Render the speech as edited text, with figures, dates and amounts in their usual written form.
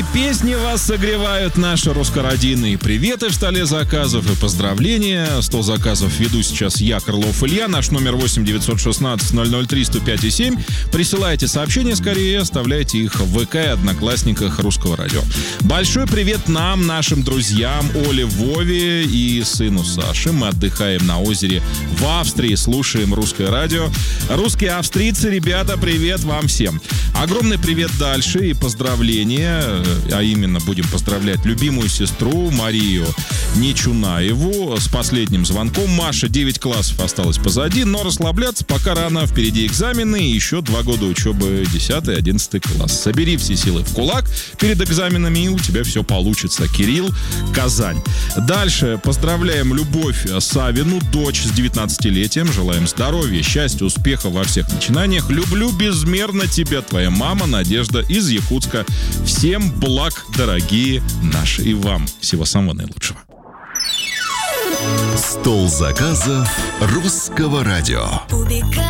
Какие песни вас согревают, наши русскородины? Приветы в столе заказов и поздравления. 100 заказов веду сейчас я, Крылов Илья. Наш номер 8-916-003-105-7. Присылайте сообщения скорее, оставляйте их в ВК и Одноклассниках Русского радио. Большой привет нам, нашим друзьям Оле, Вове и сыну Саше. Мы отдыхаем на озере в Австрии, слушаем Русское радио. Русские австрийцы, ребята, привет вам всем. Огромный привет дальше и поздравления, а именно будем поздравлять любимую сестру Марию Нечунаеву с последним звонком. Маша, 9 классов осталось позади, но расслабляться пока рано, впереди экзамены и еще 2 года учебы, 10-11 класс. Собери все силы в кулак перед экзаменами, и у тебя все получится. Кирилл, Казань. Дальше поздравляем Любовь Савину, дочь с 19-летием. Желаем здоровья, счастья, успеха во всех начинаниях. Люблю безмерно тебя, твоя мама Надежда из Якутска. Всем благ, дорогие наши, и вам всего самого наилучшего. Стол заказов Русского радио.